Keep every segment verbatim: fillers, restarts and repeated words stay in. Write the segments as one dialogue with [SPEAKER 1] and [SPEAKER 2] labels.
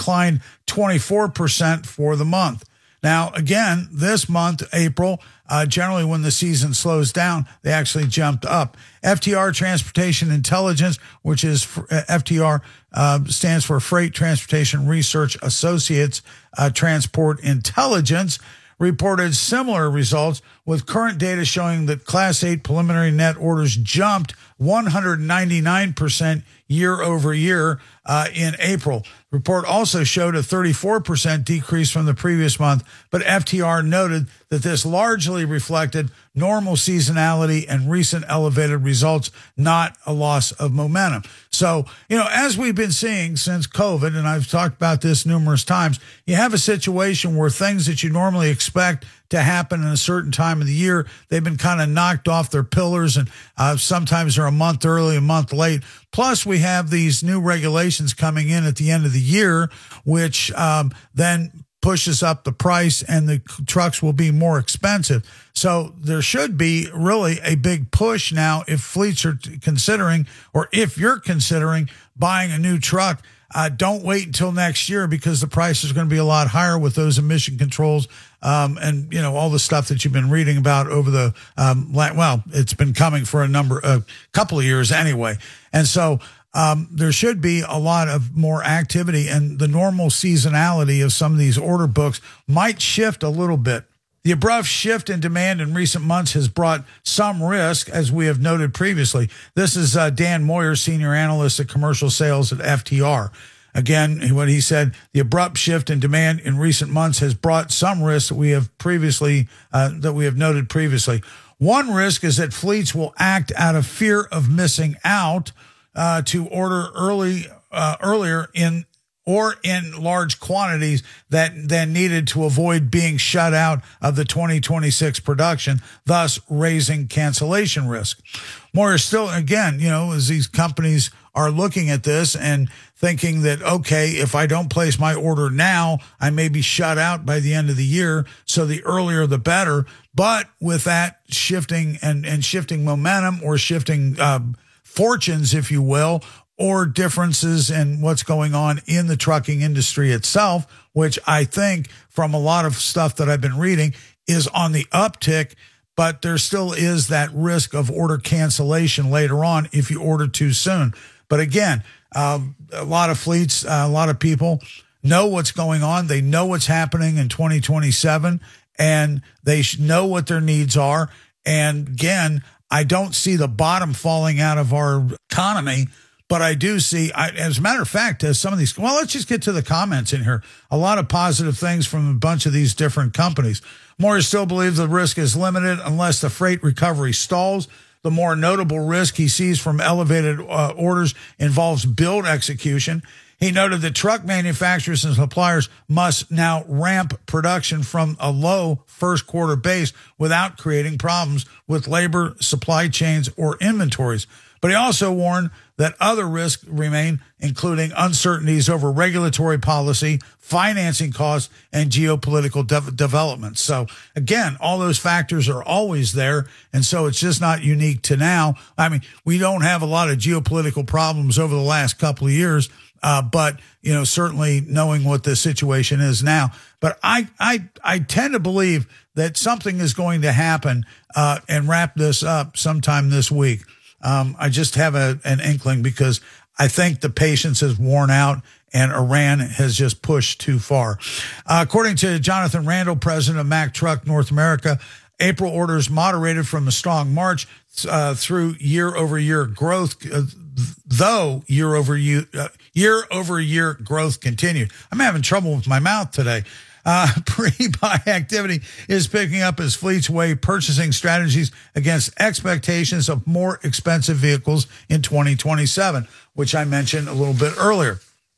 [SPEAKER 1] declined twenty-four percent for the month. Now, again, this month, April, uh, generally when the season slows down, they actually jumped up. F T R Transportation Intelligence, which is uh, F T R uh, stands for Freight Transportation Research Associates uh, Transport Intelligence, reported similar results, with current data showing that Class eight preliminary net orders jumped one hundred ninety-nine percent year over year uh, in April. Report also showed a thirty-four percent decrease from the previous month, but F T R noted that this largely reflected normal seasonality and recent elevated results, not a loss of momentum. So, you know, as we've been seeing since COVID, and I've talked about this numerous times, you have a situation where things that you normally expect to happen in a certain time of the year, they've been kind of knocked off their pillars, and uh, sometimes they're a month early, a month late. Plus, we have these new regulations coming in at the end of the year, which um, then pushes up the price, and the trucks will be more expensive. So there should be really a big push now if fleets are considering, or if you're considering buying a new truck. Uh, don't wait until next year, because the price is going to be a lot higher with those emission controls um, and, you know, all the stuff that you've been reading about over the, um, well, it's been coming for a number, a couple of years anyway. And so um, there should be a lot of more activity, and the normal seasonality of some of these order books might shift a little bit. The abrupt shift in demand in recent months has brought some risk, as we have noted previously. This is uh, Dan Moyer, senior analyst at commercial sales at F T R. Again, what he said, the abrupt shift in demand in recent months has brought some risks that we have previously, uh, that we have noted previously. One risk is that fleets will act out of fear of missing out uh, to order early, uh, earlier in or in large quantities that then needed to avoid being shut out of the twenty twenty-six production, thus raising cancellation risk. More still, again, you know, as these companies are looking at this and thinking that, okay, if I don't place my order now, I may be shut out by the end of the year, so the earlier the better. But with that shifting and, and shifting momentum, or shifting um, fortunes, if you will, or differences in what's going on in the trucking industry itself, which I think from a lot of stuff that I've been reading is on the uptick, but there still is that risk of order cancellation later on if you order too soon. But again, um, a lot of fleets, uh, a lot of people know what's going on. They know what's happening in twenty twenty-seven, and they know what their needs are. And again, I don't see the bottom falling out of our economy, but I do see, I, as a matter of fact, uh, some of these, well, let's just get to the comments in here. A lot of positive things from a bunch of these different companies. Moore still believes the risk is limited unless the freight recovery stalls. The more notable risk he sees from elevated uh, orders involves build execution. He noted that truck manufacturers and suppliers must now ramp production from a low first quarter base without creating problems with labor, supply chains, or inventories. But he also warned that other risks remain, including uncertainties over regulatory policy, financing costs, and geopolitical de- developments. So again, all those factors are always there, and so it's just not unique to now. I mean, we don't have a lot of geopolitical problems over the last couple of years, uh, but you know, certainly knowing what the situation is now. But I, I, I tend to believe that something is going to happen uh, and wrap this up sometime this week. Um, I just have a, an inkling, because I think the patience has worn out and Iran has just pushed too far. Uh, according to Jonathan Randall, president of Mack Truck North America, April orders moderated from a strong March uh, through year-over-year growth, uh, though year-over-year uh, year-over-year growth continued. I'm having trouble with my mouth today. Uh, pre-buy activity is picking up as fleets weigh purchasing strategies against expectations of more expensive vehicles in twenty twenty-seven, which I mentioned a little bit earlier.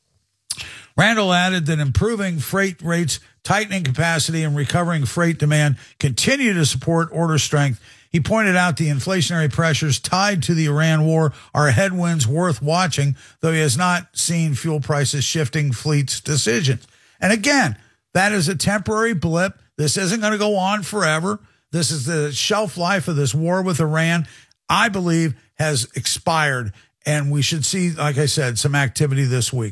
[SPEAKER 1] Randall added that improving freight rates, tightening capacity, and recovering freight demand continue to support order strength. He pointed out the inflationary pressures tied to the Iran war are headwinds worth watching, though he has not seen fuel prices shifting fleets' decisions. And again, that is a temporary blip. This isn't going to go on forever. This is the shelf life of this war with Iran, I believe, has expired, and we should see, like I said, some activity this week.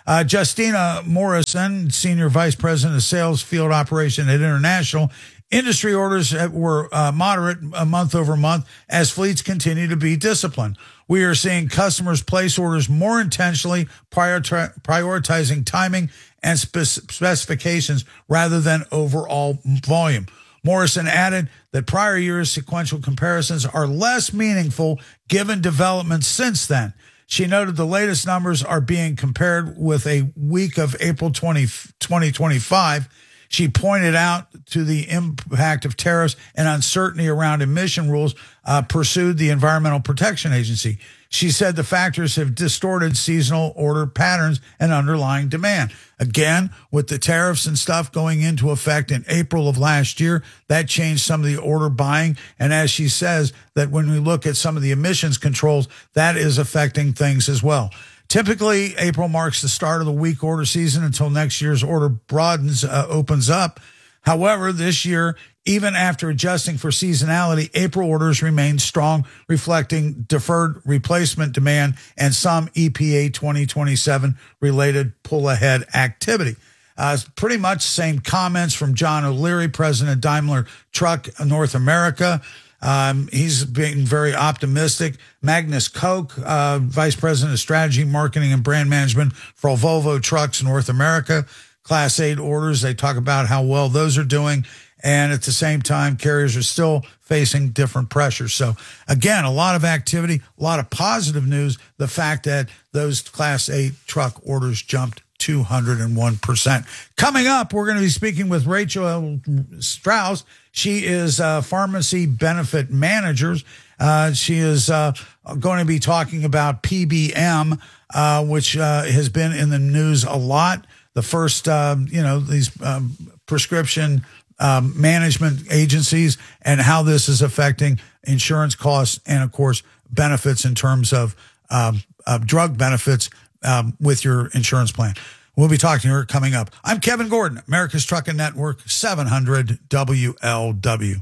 [SPEAKER 1] Uh, Justina Morrison, Senior Vice President of Sales Field Operation at International. Industry orders were uh, moderate uh, month over month as fleets continue to be disciplined. We are seeing customers place orders more intentionally, prior prioritizing timing and spe specifications rather than overall volume. Morrison added that prior years' sequential comparisons are less meaningful given developments since then. She noted the latest numbers are being compared with a week of April twentieth, twenty twenty-five. She pointed out to the impact of tariffs and uncertainty around emission rules uh, pursued the Environmental Protection Agency. She said the factors have distorted seasonal order patterns and underlying demand. Again, with the tariffs and stuff going into effect in April of last year, that changed some of the order buying. And as she says, that when we look at some of the emissions controls, that is affecting things as well. Typically, April marks the start of the weak order season until next year's order broadens, uh, opens up. However, this year, even after adjusting for seasonality, April orders remain strong, reflecting deferred replacement demand and some E P A twenty twenty-seven related pull-ahead activity. Uh, pretty much same comments from John O'Leary, President of Daimler Truck North America. Um, he's being very optimistic. Magnus Koch, uh, Vice President of Strategy, Marketing, and Brand Management for Volvo Trucks North America. Class eight orders, they talk about how well those are doing. And at the same time, carriers are still facing different pressures. So, again, a lot of activity, a lot of positive news. The fact that those Class eight truck orders jumped two hundred one percent. Coming up, we're going to be speaking with Rachel Strauss. She is a pharmacy benefit manager. Uh, she is uh, going to be talking about P B M, uh, which uh, has been in the news a lot. The first, uh, you know, these um, prescription um, management agencies and how this is affecting insurance costs and, of course, benefits in terms of um, uh, drug benefits um, with your insurance plan. We'll be talking to her coming up. I'm Kevin Gordon, America's Trucking Network, seven hundred W L W.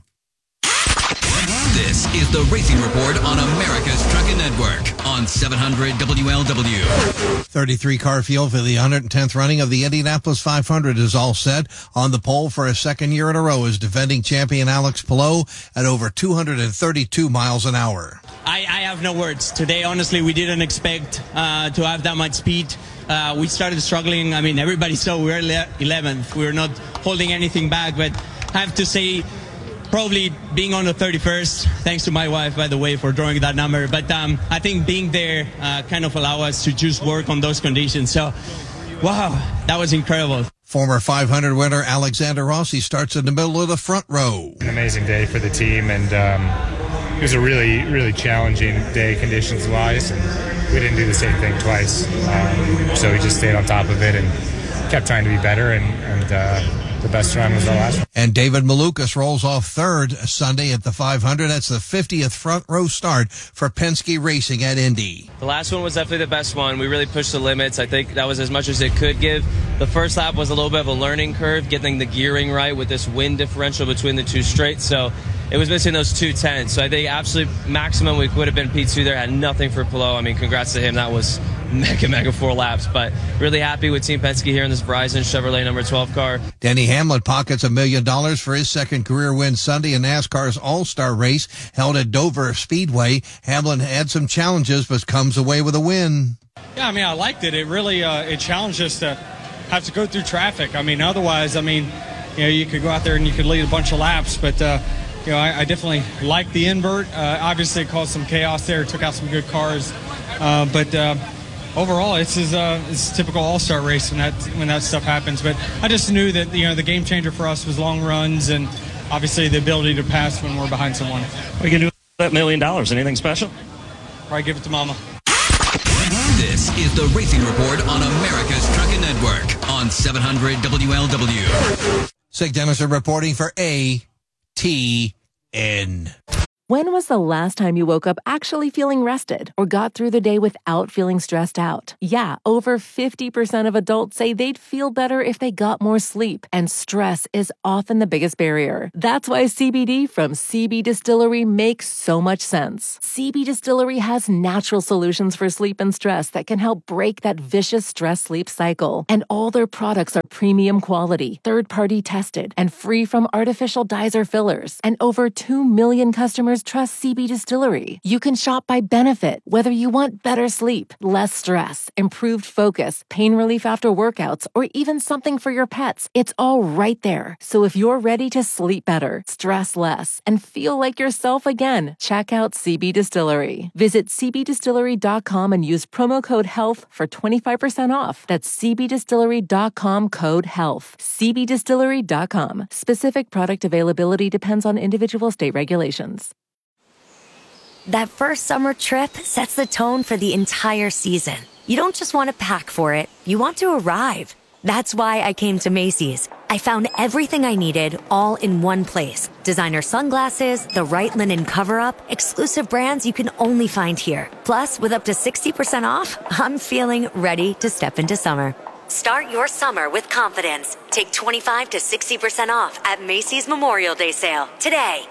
[SPEAKER 2] This is the Racing Report on America's Trucking Network on seven hundred W L W.
[SPEAKER 3] thirty-three car field for the one hundred tenth running of the Indianapolis five hundred is all set. On the pole for a second year in a row is defending champion Alex Palou at over two hundred thirty-two miles an hour.
[SPEAKER 4] I, I have no words. Today, honestly, we didn't expect uh, to have that much speed. Uh, we started struggling. I mean, everybody saw we were eleventh. We were not holding anything back, but I have to say, probably being on the thirty-first, thanks to my wife, by the way, for drawing that number. But um, I think being there uh, kind of allow us to just work on those conditions. So, wow, that was incredible.
[SPEAKER 3] Former five hundred winner Alexander Rossi starts in the middle of the front row.
[SPEAKER 5] An amazing day for the team, and um, it was a really, really challenging day conditions-wise, and we didn't do the same thing twice. Um, so we just stayed on top of it and kept trying to be better, and, and uh, the best run was our last one.
[SPEAKER 3] And David Malukas rolls off third Sunday at the five hundred. That's the fiftieth front row start for Penske Racing at Indy.
[SPEAKER 6] The last one was definitely the best one. We really pushed the limits. I think that was as much as it could give. The first lap was a little bit of a learning curve, getting the gearing right with this wind differential between the two straights. So it was missing those two tenths. So I think absolute maximum we would have been P two there. Had nothing for Palou. I mean, congrats to him. That was mega, mega four laps. But really happy with Team Penske here in this Verizon Chevrolet number twelve car.
[SPEAKER 3] Denny Hamlin pockets a million dollars for his second career win Sunday in NASCAR's All-Star race held at Dover Speedway. Hamlin had some challenges, but comes away with a win.
[SPEAKER 7] Yeah, I mean, I liked it. It really uh, it challenged us to have to go through traffic. I mean, otherwise, I mean, you know, you could go out there and you could lead a bunch of laps, but uh, you know, I, I definitely liked the invert. Uh, obviously, it caused some chaos there. It took out some good cars, uh, but uh, overall, it's is uh, it's a typical All-Star race when that when that stuff happens. But I just knew that, you know, the game changer for us was long runs and obviously the ability to pass when we're behind someone.
[SPEAKER 8] What are you gonna do with that million dollars? Anything special?
[SPEAKER 7] Probably give it to Mama.
[SPEAKER 2] This is the Racing Report on America's Trucking Network on seven hundred W L W.
[SPEAKER 3] Sig Dennison reporting for A T N.
[SPEAKER 9] When was the last time you woke up actually feeling rested or got through the day without feeling stressed out? Yeah, over fifty percent of adults say they'd feel better if they got more sleep, and stress is often the biggest barrier. That's why C B D from C B Distillery makes so much sense. C B Distillery has natural solutions for sleep and stress that can help break that vicious stress-sleep cycle. And all their products are premium quality, third-party tested, and free from artificial dyes or fillers. And over two million customers trust C B Distillery. You can shop by benefit, whether you want better sleep, less stress, improved focus, pain relief after workouts, or even something for your pets. It's all right there. So if you're ready to sleep better, stress less, and feel like yourself again, check out C B Distillery. Visit c b distillery dot com and use promo code HEALTH for twenty-five percent off. That's c b distillery dot com code HEALTH. c b distillery dot com. Specific product availability depends on individual state regulations.
[SPEAKER 10] That first summer trip sets the tone for the entire season. You don't just want to pack for it, you want to arrive. That's why I came to Macy's. I found everything I needed all in one place. Designer sunglasses, the right linen cover-up, exclusive brands you can only find here. Plus, with up to sixty percent off, I'm feeling ready to step into summer. Start your summer with confidence. Take twenty-five to sixty percent off at Macy's Memorial Day sale today.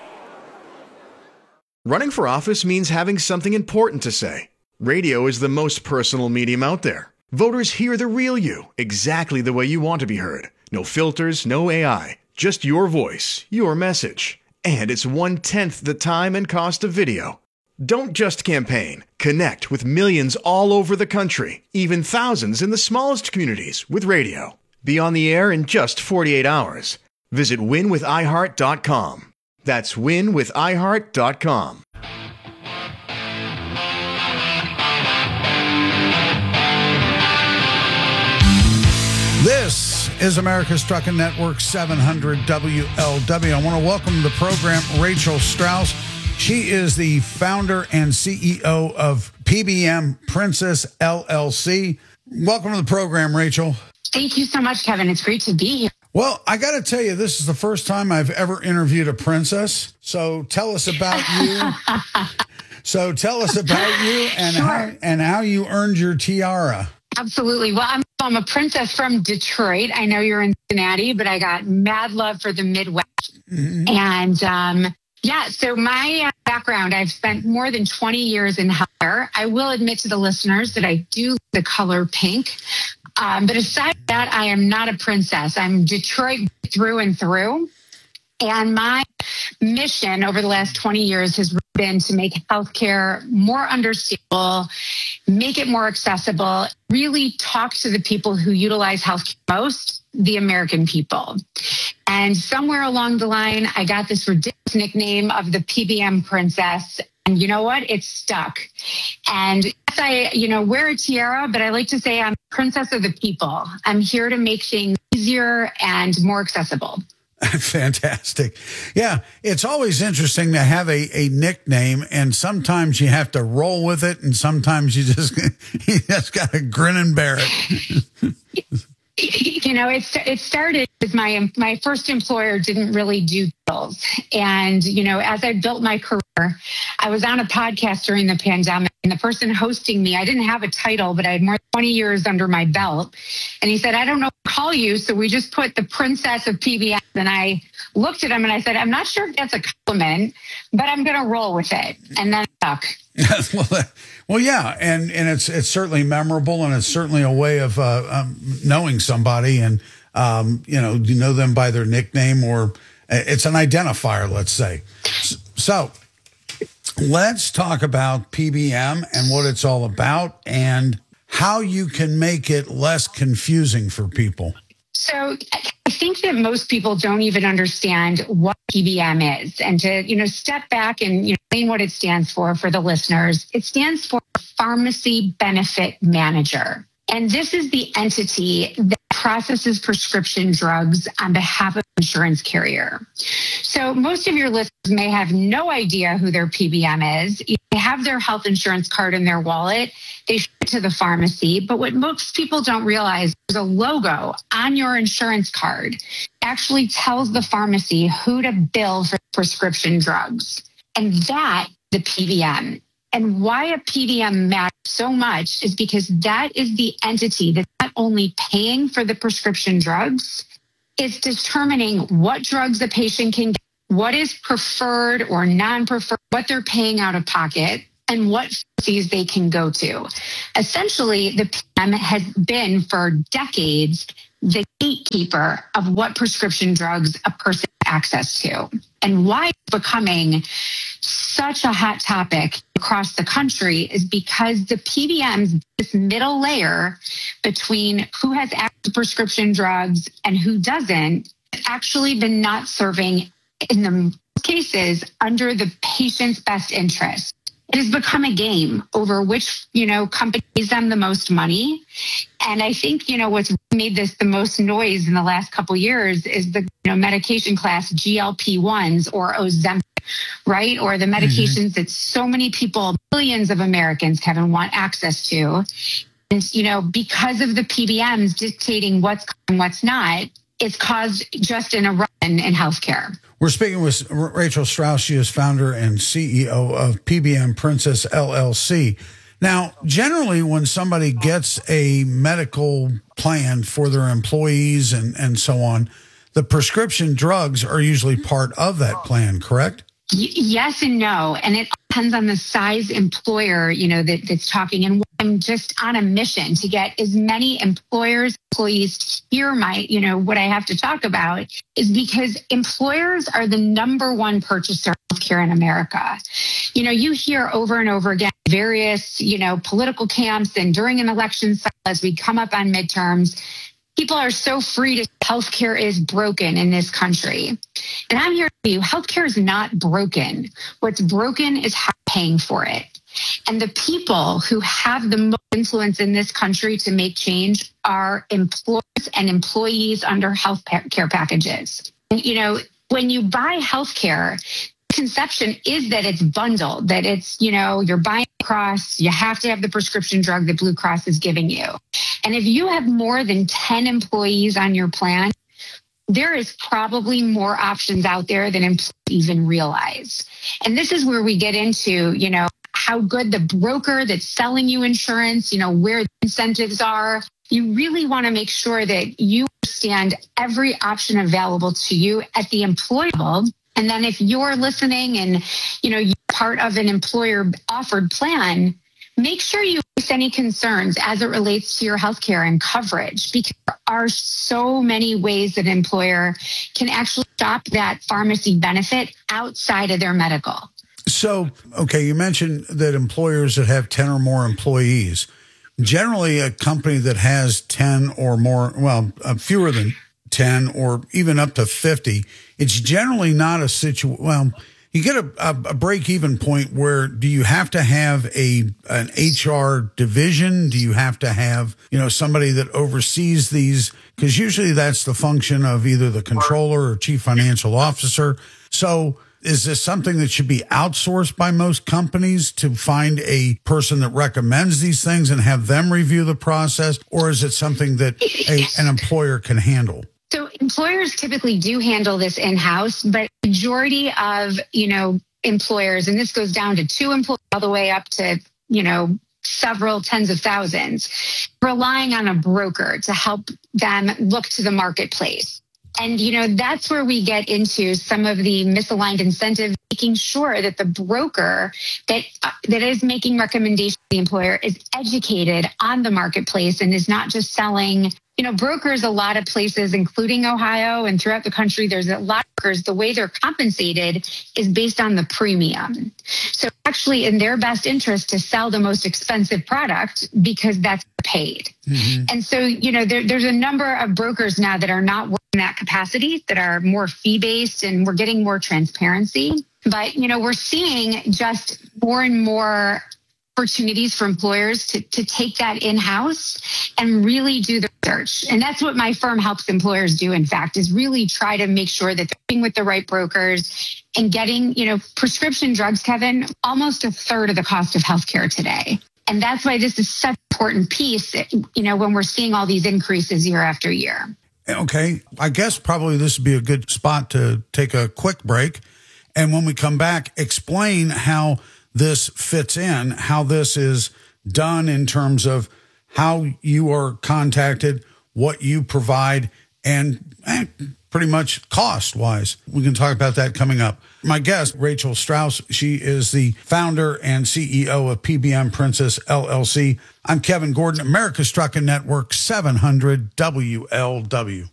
[SPEAKER 11] Running for office means having something important to say. Radio is the most personal medium out there. Voters hear the real you, exactly the way you want to be heard. No filters, no A I, just your voice, your message. And it's one-tenth the time and cost of video. Don't just campaign. Connect with millions all over the country, even thousands in the smallest communities with radio. Be on the air in just forty-eight hours. Visit win with i heart dot com. That's win with i heart dot com.
[SPEAKER 1] This is America's Trucking Network seven hundred W L W. I want to welcome to the program Rachel Strauss. She is the founder and C E O of P B M Princess L L C. Welcome to the program, Rachel.
[SPEAKER 12] Thank you so much, Kevin. It's great to be here.
[SPEAKER 1] Well, I got to tell you, this is the first time I've ever interviewed a princess. So tell us about you. so tell us about you and
[SPEAKER 12] sure.
[SPEAKER 1] how and how you earned your tiara.
[SPEAKER 12] Absolutely. Well, I'm, I'm a princess from Detroit. I know you're in Cincinnati, but I got mad love for the Midwest. Mm-hmm. And um, yeah, so my uh, background, I've spent more than twenty years in healthcare. I will admit to the listeners that I do the color pink. Um, but aside from that, I am not a princess. I'm Detroit through and through. And my mission over the last twenty years has been to make healthcare more understandable, make it more accessible, really talk to the people who utilize healthcare most, the American people. And somewhere along the line, I got this ridiculous nickname of the P B M Princess. And you know what? It's stuck. And yes, I, you know, wear a tiara, but I like to say I'm princess of the people. I'm here to make things easier and more accessible.
[SPEAKER 1] Fantastic. Yeah, it's always interesting to have a, a nickname, and sometimes you have to roll with it, and sometimes you just you just got to grin and bear it.
[SPEAKER 12] You know, it, it started as my my first employer didn't really do deals. And, you know, as I built my career, I was on a podcast during the pandemic, and the person hosting me, I didn't have a title, but I had more than twenty years under my belt. And he said, I don't know what to call you. So we just put the Princess of P B M. And I looked at him and I said, I'm not sure if that's a compliment, but I'm going to roll with it. And then stuck.
[SPEAKER 1] well, well, yeah, and and it's it's certainly memorable, and it's certainly a way of uh, um, knowing somebody, and um, you know, you know them by their nickname, or it's an identifier, let's say. So, let's talk about P B M and what it's all about, and how you can make it less confusing for people.
[SPEAKER 12] So I think that most people don't even understand what P B M is. And to, you know, step back and, you know, explain what it stands for for the listeners. It stands for Pharmacy Benefit Manager. And this is the entity that processes prescription drugs on behalf of an insurance carrier. So most of your listeners may have no idea who their P B M is. They have their health insurance card in their wallet. They ship it to the pharmacy. But what most people don't realize, there's a logo on your insurance card that actually tells the pharmacy who to bill for prescription drugs. And that, the P B M. And why a P B M matters so much is because that is the entity that's not only paying for the prescription drugs, it's determining what drugs the patient can get, what is preferred or non-preferred, what they're paying out of pocket, and what pharmacies they can go to. Essentially, the P B M has been for decades the gatekeeper of what prescription drugs a person has access to. And why it's becoming such a hot topic across the country is because the P B Ms, this middle layer between who has access to prescription drugs and who doesn't, actually been not serving in the cases under the patient's best interest. It has become a game over which, you know, company pays them the most money. And I think, you know, what's made this the most noise in the last couple of years is the, you know, medication class G L P ones or Ozempic, right? Or the medications mm-hmm. that so many people, billions of Americans, Kevin, want access to. And, you know, because of the P B Ms dictating what's and what's not, it's caused just an eruption in healthcare.
[SPEAKER 1] We're speaking with Rachel Strauss. She is founder and C E O of P B M Princess L L C. Now, generally, when somebody gets a medical plan for their employees and, and so on, the prescription drugs are usually part of that plan, correct?
[SPEAKER 12] Y- yes and no. And it depends on the size employer, you know, that, that's talking. And I'm just on a mission to get as many employers, employees to hear my, you know, what I have to talk about is because employers are the number one purchaser of healthcare in America. You know, you hear over and over again, various, you know, political camps and during an election cycle as we come up on midterms, people are so free to say healthcare is broken in this country. And I'm here to tell you, healthcare is not broken. What's broken is how we're paying for it. And the people who have the most influence in this country to make change are employers and employees under health care packages. And, you know, when you buy healthcare, conception is that it's bundled, that it's, you know, you're buying across, you have to have the prescription drug that Blue Cross is giving you. And if you have more than ten employees on your plan, there is probably more options out there than employees even realize. And this is where we get into, you know, how good the broker that's selling you insurance, you know, where the incentives are. You really want to make sure that you understand every option available to you at the employer level. And then if you're listening and, you know, you're part of an employer offered plan, make sure you voice any concerns as it relates to your healthcare and coverage, because there are so many ways that an employer can actually shop that pharmacy benefit outside of their medical.
[SPEAKER 1] So, okay, you mentioned that employers that have ten or more employees, generally a company that has ten or more, well, uh, fewer than ten or even up to fifty, it's generally not a situation, well, you get a, a, a break-even point where do you have to have a an H R division? Do you have to have, you know, somebody that oversees these? Because usually that's the function of either the controller or chief financial officer. So is this something that should be outsourced by most companies to find a person that recommends these things and have them review the process? Or is it something that a, an employer can handle?
[SPEAKER 12] So employers typically do handle this in-house, but majority of, you know, employers, and this goes down to two employees all the way up to, you know, several tens of thousands, relying on a broker to help them look to the marketplace. And, you know, that's where we get into some of the misaligned incentives, making sure that the broker that uh, that is making recommendations to the employer is educated on the marketplace and is not just selling. You know, brokers, a lot of places, including Ohio and throughout the country, there's a lot of brokers, the way they're compensated is based on the premium. So actually in their best interest to sell the most expensive product because that's paid. Mm-hmm. And so, you know, there, there's a number of brokers now that are not working in that capacity, that are more fee-based, and we're getting more transparency. But, you know, we're seeing just more and more opportunities for employers to, to take that in-house and really do the research. And that's what my firm helps employers do, in fact, is really try to make sure that they're working with the right brokers and getting, you know, prescription drugs, Kevin, almost a third of the cost of healthcare today. And that's why this is such an important piece, you know, when we're seeing all these increases year after year.
[SPEAKER 1] Okay. I guess probably this would be a good spot to take a quick break. And when we come back, explain how this fits in, how this is done in terms of how you are contacted, what you provide, and eh, pretty much cost-wise. We can talk about that coming up. My guest, Rachel Strauss, she is the founder and C E O of P B M Princess L L C. I'm Kevin Gordon, America's Trucking Network, seven hundred W L W.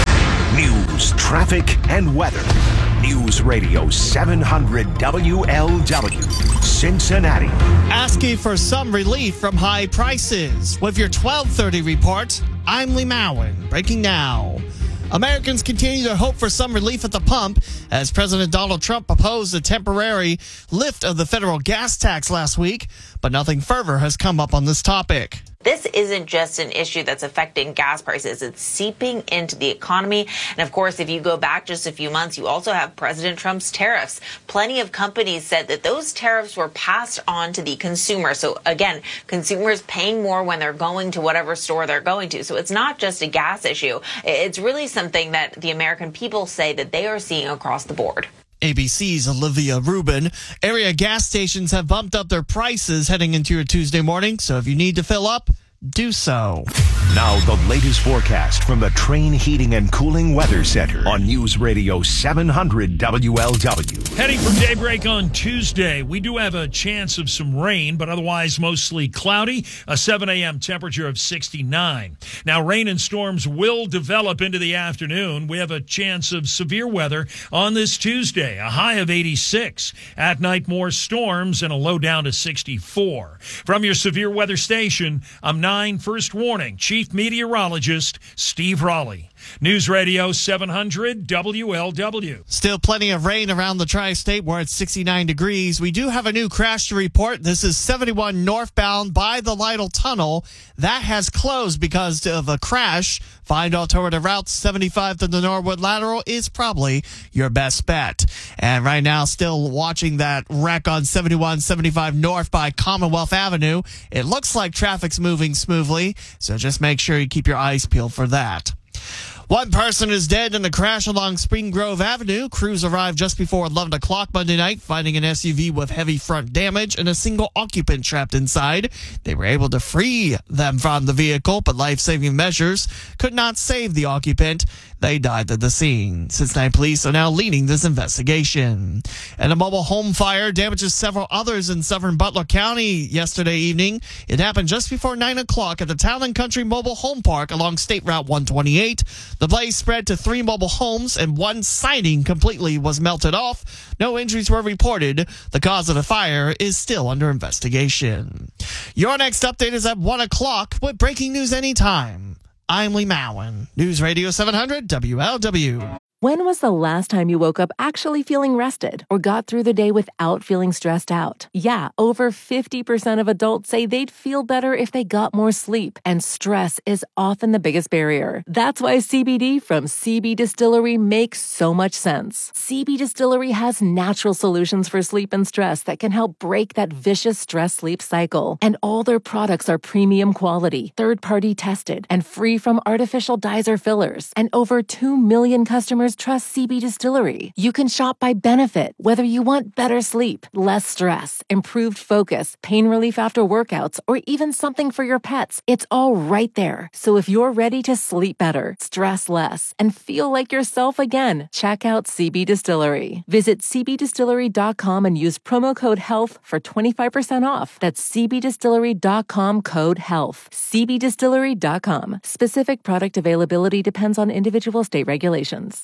[SPEAKER 13] News, traffic, and weather. News Radio seven hundred W L W, Cincinnati.
[SPEAKER 14] Asking for some relief from high prices. With your twelve thirty report, I'm Lee Mowen, breaking now. Americans continue to hope for some relief at the pump as President Donald Trump proposed a temporary lift of the federal gas tax last week, but nothing further has come up on this topic.
[SPEAKER 15] This isn't just an issue that's affecting gas prices. It's seeping into the economy. And of course, if you go back just a few months, you also have President Trump's tariffs. Plenty of companies said that those tariffs were passed on to the consumer. So again, consumers paying more when they're going to whatever store they're going to. So it's not just a gas issue. It's really something that the American people say that they are seeing across the board.
[SPEAKER 14] A B C's Olivia Rubin. Area gas stations have bumped up their prices heading into your Tuesday morning, so if you need to fill up, do so.
[SPEAKER 13] Now the latest forecast from the Train Heating and Cooling Weather Center on News Radio seven hundred W L W.
[SPEAKER 16] Heading from daybreak on Tuesday, we do have a chance of some rain, but otherwise mostly cloudy. A seven a.m. temperature of sixty-nine. Now, rain and storms will develop into the afternoon. We have a chance of severe weather on this Tuesday, a high of eighty-six. At night, more storms and a low down to sixty-four. From your severe weather station, I'm nine First Warning Chief Meteorologist Steve Raleigh. News Radio seven hundred W L W.
[SPEAKER 14] Still plenty of rain around the tri-state. We're at sixty-nine degrees. We do have a new crash to report. This is seventy-one northbound by the Lytle Tunnel. That has closed because of a crash. Find alternative routes. seventy-five to the Norwood Lateral is probably your best bet. And right now, still watching that wreck on seventy-one seventy-five north by Commonwealth Avenue. It looks like traffic's moving smoothly, so just make sure you keep your eyes peeled for that. One person is dead in a crash along Spring Grove Avenue. Crews arrived just before eleven o'clock Monday night, finding an S U V with heavy front damage and a single occupant trapped inside. They were able to free them from the vehicle, but life-saving measures could not save the occupant. They died at the scene. Cincinnati police are now leading this investigation. And a mobile home fire damages several others in southern Butler County yesterday evening. It happened just before nine o'clock at the Town and Country Mobile Home Park along State Route one twenty-eight. The blaze spread to three mobile homes and one siding completely was melted off. No injuries were reported. The cause of the fire is still under investigation. Your next update is at one o'clock with breaking news anytime. I'm Lee Mowen, News Radio seven hundred W L W.
[SPEAKER 9] When was the last time you woke up actually feeling rested or got through the day without feeling stressed out? Yeah, over fifty percent of adults say they'd feel better if they got more sleep, and stress is often the biggest barrier. That's why C B D from C B Distillery makes so much sense. C B Distillery has natural solutions for sleep and stress that can help break that vicious stress-sleep cycle. And all their products are premium quality, third-party tested, and free from artificial dyes or fillers. And over two million customers trust C B Distillery. You can shop by benefit, whether you want better sleep, less stress, improved focus, pain relief after workouts, or even something for your pets. It's all right there. So if you're ready to sleep better, stress less, and feel like yourself again, check out C B Distillery. Visit c b distillery dot com and use promo code HEALTH for twenty-five percent off. That's c b distillery dot com code HEALTH. c b distillery dot com. Specific product availability depends on individual state regulations.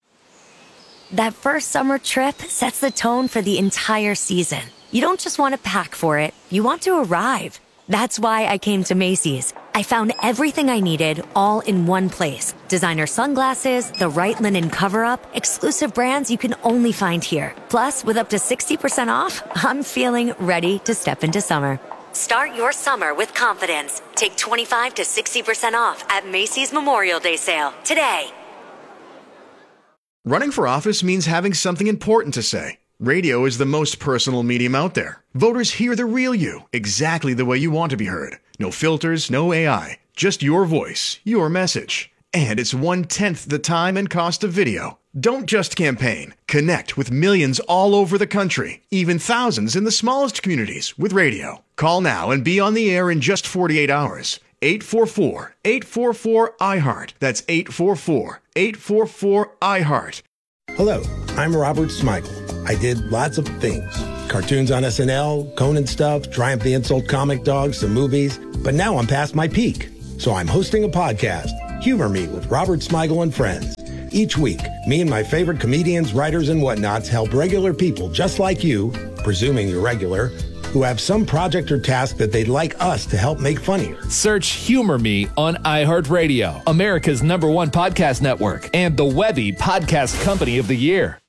[SPEAKER 10] That first summer trip sets the tone for the entire season. You don't just want to pack for it, you want to arrive. That's why I came to Macy's. I found everything I needed all in one place. Designer sunglasses, the right linen cover-up, exclusive brands you can only find here. Plus, with up to sixty percent off, I'm feeling ready to step into summer. Start your summer with confidence. Take twenty-five to sixty percent off at Macy's Memorial Day sale today.
[SPEAKER 11] Running for office means having something important to say. Radio is the most personal medium out there. Voters hear the real you, exactly the way you want to be heard. No filters, no A I, just your voice, your message. And it's one-tenth the time and cost of video. Don't just campaign. Connect with millions all over the country, even thousands in the smallest communities with radio. Call now and be on the air in just forty-eight hours. eight four four, eight four four, I heart. That's eight four four, eight four four, I heart.
[SPEAKER 17] Hello, I'm Robert Smigel. I did lots of things. Cartoons on S N L, Conan stuff, Triumph the Insult comic dogs, some movies. But now I'm past my peak. So I'm hosting a podcast, Humor Me with Robert Smigel and Friends. Each week, me and my favorite comedians, writers, and whatnots help regular people just like you, presuming you're regular, who have some project or task that they'd like us to help make funnier.
[SPEAKER 18] Search Humor Me on iHeartRadio, America's number one podcast network, and the Webby Podcast Company of the Year.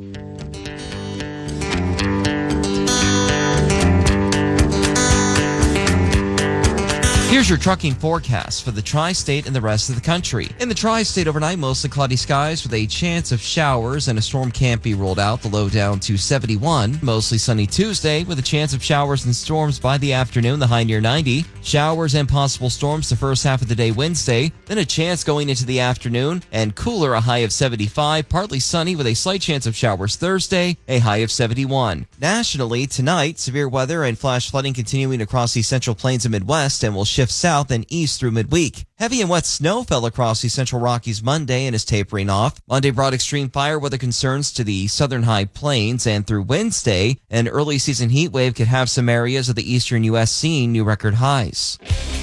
[SPEAKER 19] Here's your trucking forecast for the tri-state and the rest of the country. In the tri-state overnight, mostly cloudy skies with a chance of showers, and a storm can't be ruled out. The low down to seventy-one. Mostly sunny Tuesday with a chance of showers and storms by the afternoon, the high near ninety. Showers and possible storms the first half of the day Wednesday, then a chance going into the afternoon, and cooler, a high of seventy-five. Partly sunny with a slight chance of showers Thursday, a high of seventy-one. Nationally, tonight, severe weather and flash flooding continuing across the central plains and Midwest, and will shift south and east through midweek. Heavy and wet snow fell across the central Rockies Monday and is tapering off. Monday brought extreme fire weather concerns to the southern high plains, and through Wednesday, an early season heat wave could have some areas of the eastern U S seeing new record highs.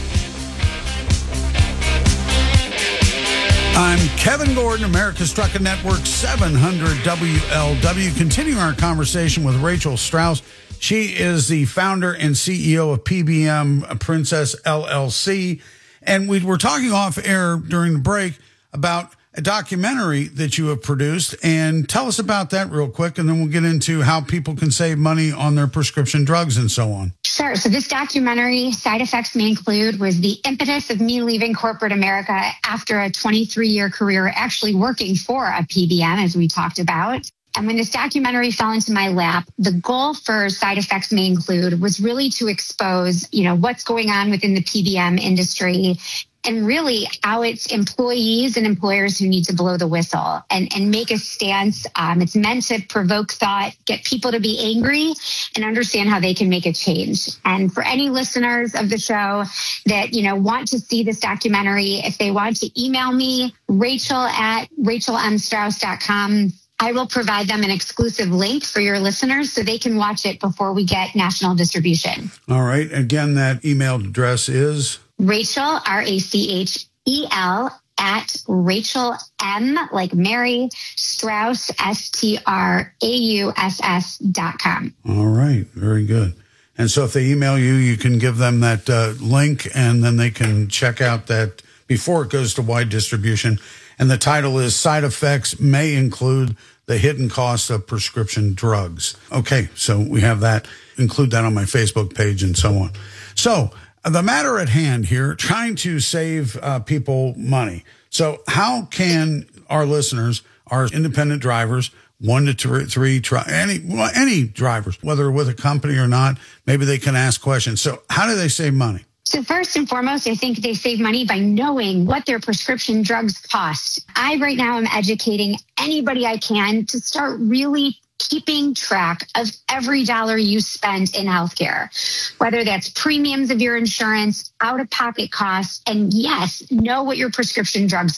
[SPEAKER 1] I'm Kevin Gordon, America's Trucking Network, seven hundred W L W. Continuing our conversation with Rachel Strauss. She is the founder and C E O of P B M Princess L L C. And we were talking off air during the break about a documentary that you have produced. And tell us about that real quick, and then we'll get into how people can save money on their prescription drugs and so on.
[SPEAKER 12] Sure. So this documentary, Side Effects May Include, was the impetus of me leaving corporate America after a twenty-three-year career actually working for a P B M, as we talked about. And when this documentary fell into my lap, the goal for Side Effects May Include was really to expose, you know, what's going on within the P B M industry, and really how it's employees and employers who need to blow the whistle and, and make a stance. Um, it's meant to provoke thought, get people to be angry, and understand how they can make a change. And for any listeners of the show that, you know, want to see this documentary, if they want to email me, Rachel at rachel m strauss dot com. I will provide them an exclusive link for your listeners so they can watch it before we get national distribution.
[SPEAKER 1] All right. Again, that email address is
[SPEAKER 12] Rachel, R A C H E L, at Rachel M, like Mary, Strauss, S T R A U S S dot com.
[SPEAKER 1] All right. Very good. And so if they email you, you can give them that uh, link, and then they can check out that before it goes to wide distribution. And the title is Side Effects May Include the Hidden Cost of Prescription Drugs. Okay, so we have that. Include that on my Facebook page and so on. So the matter at hand here, trying to save uh, people money. So how can our listeners, our independent drivers, one to three, three try, any well, any drivers, whether with a company or not, maybe they can ask questions. So how do they save money?
[SPEAKER 12] So first and foremost, I think they save money by knowing what their prescription drugs cost. I right now am educating anybody I can to start really keeping track of every dollar you spend in healthcare, whether that's premiums of your insurance, out-of-pocket costs, and yes, know what your prescription drugs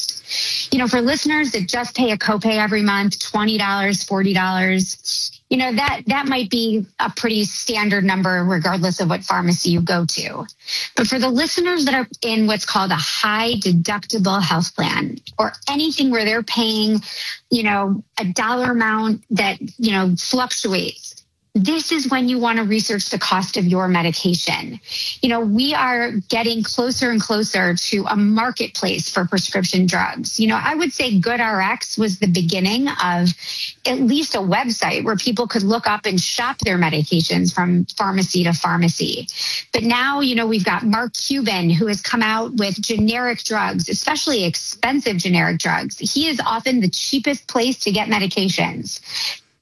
[SPEAKER 12] cost. You know, for listeners that just pay a copay every month, twenty dollars, forty dollars, you know, that, that might be a pretty standard number regardless of what pharmacy you go to. But for the listeners that are in what's called a high deductible health plan, or anything where they're paying, you know, a dollar amount that, you know, fluctuates, this is when you want to research the cost of your medication. You know, we are getting closer and closer to a marketplace for prescription drugs. You know, I would say GoodRx was the beginning of at least a website where people could look up and shop their medications from pharmacy to pharmacy. But now, you know, we've got Mark Cuban, who has come out with generic drugs, especially expensive generic drugs. He is often the cheapest place to get medications.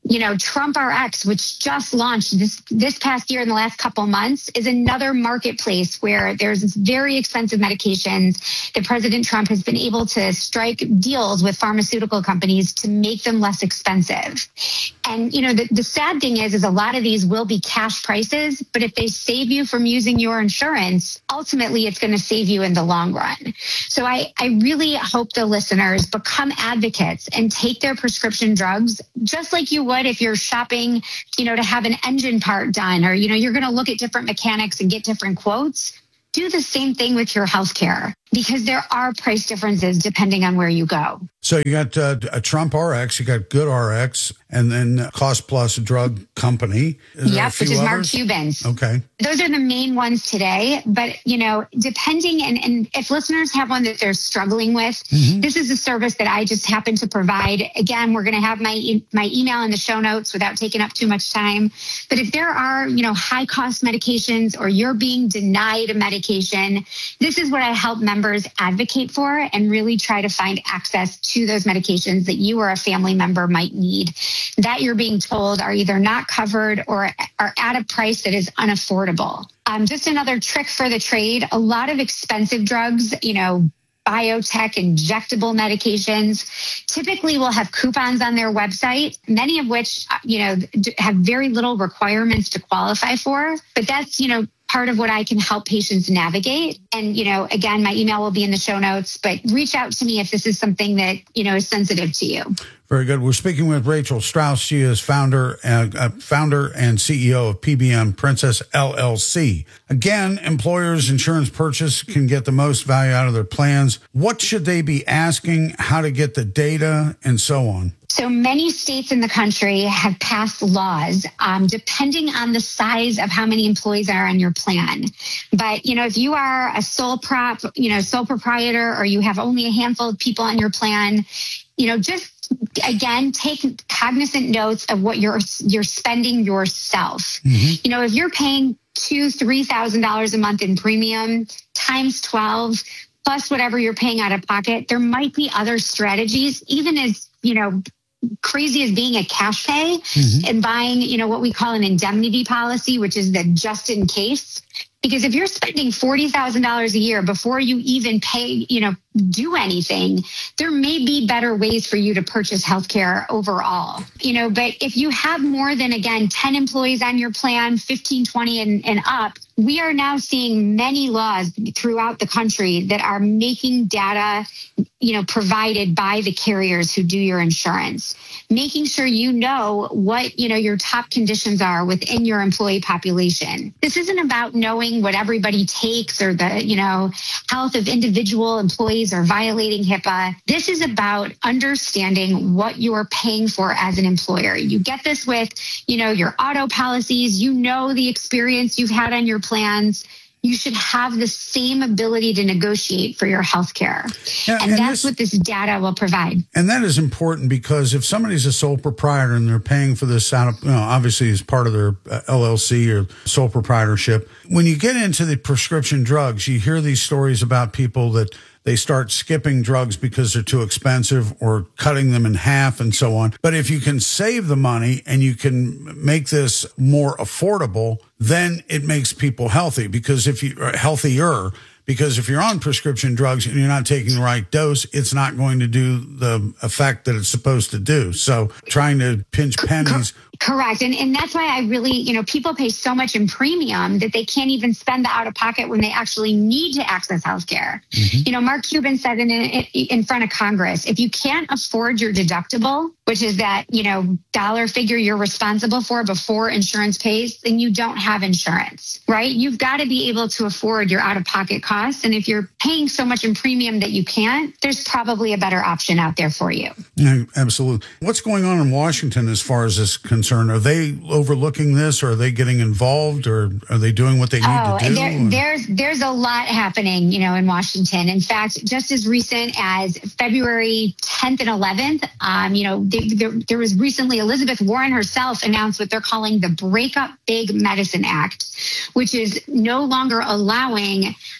[SPEAKER 12] You know, Trump R X, which just launched this this past year in the last couple months, is another marketplace where there's very expensive medications that President Trump has been able to strike deals with pharmaceutical companies to make them less expensive. And, you know, the, the sad thing is, is a lot of these will be cash prices, but if they save you from using your insurance, ultimately it's going to save you in the long run. So I, I really hope the listeners become advocates and take their prescription drugs just like you would if you're shopping, you know, to have an engine part done, or, you know, you're going to look at different mechanics and get different quotes. Do the same thing with your healthcare, because there are price differences depending on where you go.
[SPEAKER 1] So you got uh, a Trump R X, you got Good R X, and then Cost Plus Drug Company. Is
[SPEAKER 12] yep, which is
[SPEAKER 1] others?
[SPEAKER 12] Mark Cuban's.
[SPEAKER 1] Okay.
[SPEAKER 12] Those are the main ones today. But, you know, depending, and, and if listeners have one that they're struggling with, mm-hmm. this is a service that I just happen to provide. Again, we're going to have my e- my email in the show notes without taking up too much time. But if there are, you know, high cost medications, or you're being denied a medication, this is what I help members advocate for and really try to find access to those medications that you or a family member might need, that you're being told are either not covered or are at a price that is unaffordable. Um, just another trick for the trade, a lot of expensive drugs, you know, biotech injectable medications typically will have coupons on their website, many of which, you know, have very little requirements to qualify for. But that's, you know, part of what I can help patients navigate. And, you know, again, my email will be in the show notes, but reach out to me if this is something that, you know, is sensitive to you.
[SPEAKER 1] Very good. We're speaking with Rachel Strauss. She is founder, uh, uh, founder and C E O of P B M Princess L L C. Again, employers' insurance purchase can get the most value out of their plans. What should they be asking, how to get the data, and so on?
[SPEAKER 12] So many states in the country have passed laws, um, depending on the size of how many employees are on your plan. But, you know, if you are a sole prop, you know, sole proprietor, or you have only a handful of people on your plan, you know, just again, take cognizant notes of what you're you're spending yourself. Mm-hmm. You know, if you're paying two, three thousand dollars a month in premium times twelve, plus whatever you're paying out of pocket, there might be other strategies, even as, you know, crazy as being a cash pay mm-hmm. and buying, you know, what we call an indemnity policy, which is the just in case. Because if you're spending forty thousand dollars a year before you even pay, you know, do anything, there may be better ways for you to purchase healthcare overall. You know, but if you have more than, again, ten employees on your plan, fifteen, twenty and, and up, we are now seeing many laws throughout the country that are making data, you know, provided by the carriers who do your insurance, making sure you know what, you know, your top conditions are within your employee population. This isn't about knowing what everybody takes or the, you know, health of individual employees or violating HIPAA. This is about understanding what you're paying for as an employer. You get this with, you know, your auto policies, you know, the experience you've had on your plans. You should have the same ability to negotiate for your health care. Yeah, and, and that's this, what this data will provide.
[SPEAKER 1] And that is important, because if somebody's a sole proprietor and they're paying for this out of, you know, obviously as part of their L L C or sole proprietorship, when you get into the prescription drugs, you hear these stories about people that they start skipping drugs because they're too expensive or cutting them in half and so on. But if you can save the money and you can make this more affordable, then it makes people healthy, because if you are healthier, because if you're on prescription drugs and you're not taking the right dose, it's not going to do the effect that it's supposed to do. So trying to pinch pennies.
[SPEAKER 12] Correct. And and that's why I really, you know, people pay so much in premium that they can't even spend the out of pocket when they actually need to access healthcare. Mm-hmm. You know, Mark Cuban said in, in in front of Congress, if you can't afford your deductible, which is that, you know, dollar figure you're responsible for before insurance pays, then you don't have insurance, right? You've got to be able to afford your out of pocket costs. And if you're paying so much in premium that you can't, there's probably a better option out there for you.
[SPEAKER 1] Yeah, absolutely. What's going on in Washington as far as this concern? Are they overlooking this, or are they getting involved, or are they doing what they need
[SPEAKER 12] oh,
[SPEAKER 1] to do?
[SPEAKER 12] There, there's there's a lot happening, you know, in Washington. In fact, just as recent as February tenth and eleventh, um, you know, there, there, there was recently Elizabeth Warren herself announced what they're calling the Break Up Big Medicine Act, which is no longer allowing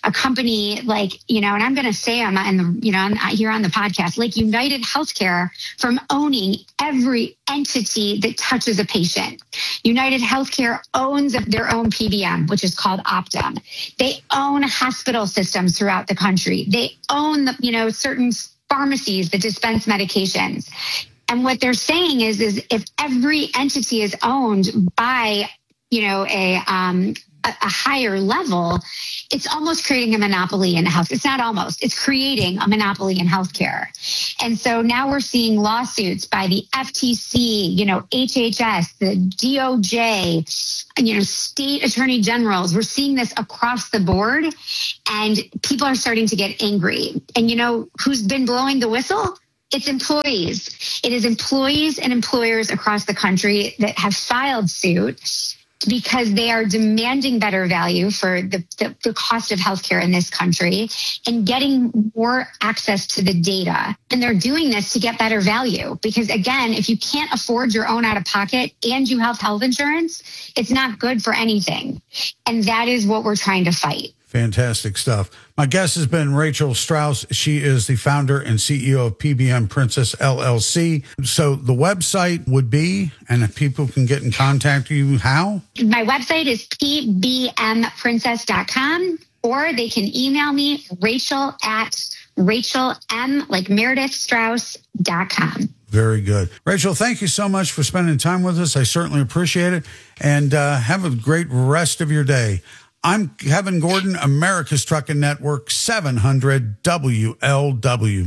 [SPEAKER 12] a company like, you know, and I'm going to say I'm in the, you know, I'm here on the podcast, like United Healthcare, from owning every entity that touches a patient. United Healthcare owns their own P B M, which is called Optum. They own hospital systems throughout the country. They own, the, you know, certain pharmacies that dispense medications. And what they're saying is, is if every entity is owned by, you know, a, um, a, a higher level, it's almost creating a monopoly in health. It's not almost, it's creating a monopoly in healthcare. And so now we're seeing lawsuits by the F T C, you know, H H S, the D O J, and, you know, state attorney generals. We're seeing this across the board, and people are starting to get angry. And you know, who's been blowing the whistle? It's employees. It is employees and employers across the country that have filed suit because they are demanding better value for the, the, the cost of healthcare in this country and getting more access to the data. And they're doing this to get better value because, again, if you can't afford your own out of pocket and you have health insurance, it's not good for anything. And that is what we're trying to fight.
[SPEAKER 1] Fantastic stuff. My guest has been Rachel Strauss. She is the founder and C E O of P B M Princess L L C. So the website would be, and if people can get in contact with you, how?
[SPEAKER 12] My website is p b m princess dot com, or they can email me, Rachel at Rachel M, like Meredith Strauss dot com.
[SPEAKER 1] Very good. Rachel, thank you so much for spending time with us. I certainly appreciate it. And uh, have a great rest of your day. I'm Kevin Gordon, America's Trucking Network, seven hundred W L W.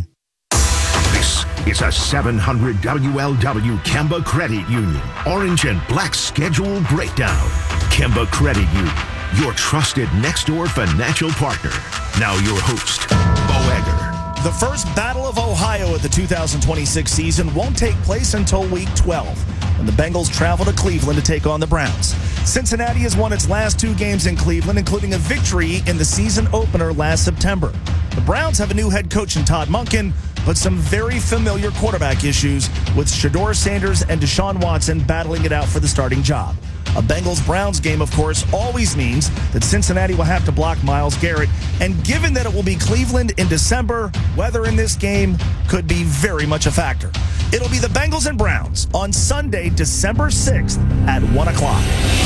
[SPEAKER 13] This is a seven hundred W L W Kemba Credit Union Orange and Black Schedule Breakdown. Kemba Credit Union, your trusted next-door financial partner. Now your host, Bo Egger.
[SPEAKER 20] The first Battle of Ohio of the two thousand twenty-six season won't take place until week twelve, when the Bengals travel to Cleveland to take on the Browns. Cincinnati has won its last two games in Cleveland, including a victory in the season opener last September. The Browns have a new head coach in Todd Monken, but some very familiar quarterback issues with Shedeur Sanders and Deshaun Watson battling it out for the starting job. A Bengals-Browns game, of course, always means that Cincinnati will have to block Myles Garrett. And given that it will be Cleveland in December, weather in this game could be very much a factor. It'll be the Bengals and Browns on Sunday, December sixth at one o'clock.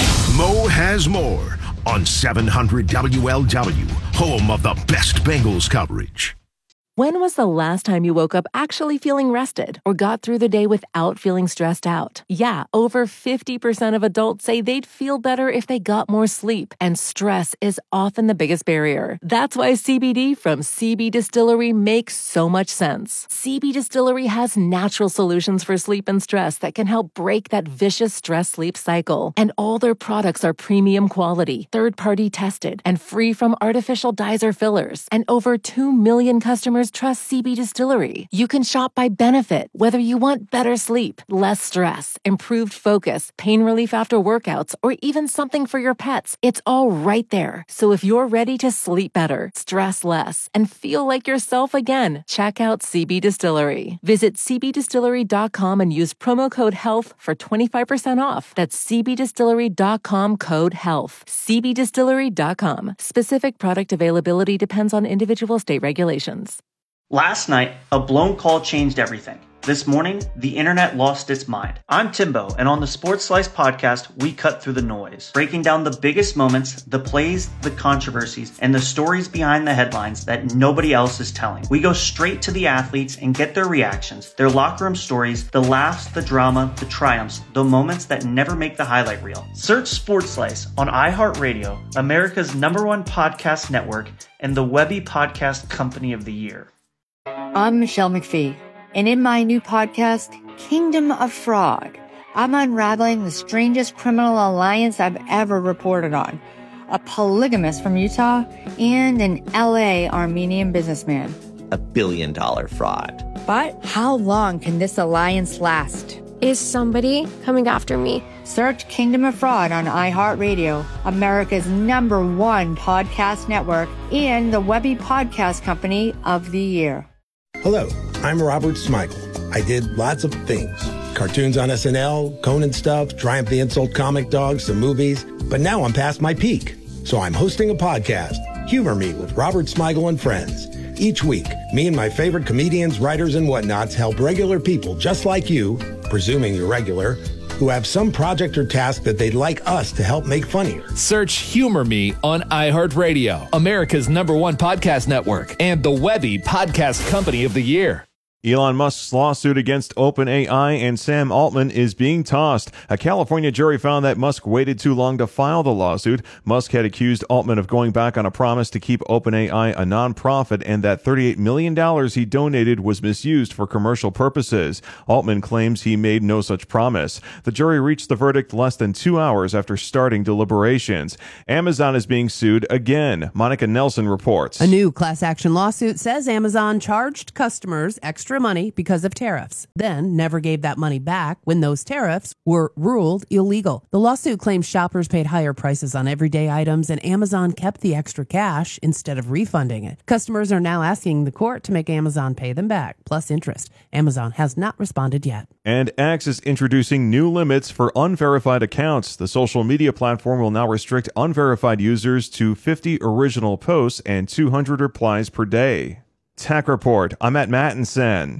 [SPEAKER 13] Mo has more on seven hundred W L W, home of the best Bengals coverage.
[SPEAKER 9] When was the last time you woke up actually feeling rested or got through the day without feeling stressed out? Yeah, over fifty percent of adults say they'd feel better if they got more sleep, and stress is often the biggest barrier. That's why C B D from C B Distillery makes so much sense. C B Distillery has natural solutions for sleep and stress that can help break that vicious stress-sleep cycle. And all their products are premium quality, third-party tested, and free from artificial dyes or fillers. And over two million customers trust C B Distillery. You can shop by benefit, whether you want better sleep, less stress, improved focus, pain relief after workouts, or even something for your pets. It's all right there. So if you're ready to sleep better, stress less, and feel like yourself again, check out C B Distillery. Visit c b distillery dot com and use promo code HEALTH for twenty-five percent off. That's c b distillery dot com code HEALTH. c b distillery dot com. Specific product availability depends on individual state regulations.
[SPEAKER 21] Last night, a blown call changed everything. This morning, the internet lost its mind. I'm Timbo, and on the Sports Slice podcast, we cut through the noise, breaking down the biggest moments, the plays, the controversies, and the stories behind the headlines that nobody else is telling. We go straight to the athletes and get their reactions, their locker room stories, the laughs, the drama, the triumphs, the moments that never make the highlight reel. Search Sports Slice on iHeartRadio, America's number one podcast network, and the Webby Podcast Company of the Year.
[SPEAKER 22] I'm Michelle McPhee, and in my new podcast, Kingdom of Fraud, I'm unraveling the strangest criminal alliance I've ever reported on. A polygamist from Utah and an L A Armenian businessman.
[SPEAKER 23] A billion dollar fraud.
[SPEAKER 22] But how long can this alliance last?
[SPEAKER 24] Is somebody coming after me?
[SPEAKER 22] Search Kingdom of Fraud on iHeartRadio, America's number one podcast network, and the Webby Podcast Company of the Year.
[SPEAKER 17] Hello, I'm Robert Smigel. I did lots of things. Cartoons on S N L, Conan stuff, Triumph the Insult comic dogs, some movies. But now I'm past my peak. So I'm hosting a podcast, Humor Me with Robert Smigel and Friends. Each week, me and my favorite comedians, writers, and whatnots help regular people just like you, presuming you're regular, who have some project or task that they'd like us to help make funnier.
[SPEAKER 18] Search Humor Me on iHeartRadio, America's number one podcast network, and the Webby Podcast Company of the Year.
[SPEAKER 4] Elon Musk's lawsuit against OpenAI and Sam Altman is being tossed. A California jury found that Musk waited too long to file the lawsuit. Musk had accused Altman of going back on a promise to keep OpenAI a nonprofit and that thirty-eight million dollars he donated was misused for commercial purposes. Altman claims he made no such promise. The jury reached the verdict less than two hours after starting deliberations. Amazon is being sued again. Monica Nelson reports.
[SPEAKER 5] A new class action lawsuit says Amazon charged customers extra money because of tariffs, then never gave that money back when those tariffs were ruled illegal. The lawsuit claims shoppers paid higher prices on everyday items and Amazon kept the extra cash instead of refunding it. Customers are now asking the court to make Amazon pay them back, plus interest. Amazon has not responded yet.
[SPEAKER 4] And X is introducing new limits for unverified accounts. The social media platform will now restrict unverified users to fifty original posts and two hundred replies per day. Tech Report. I'm at Mattinson.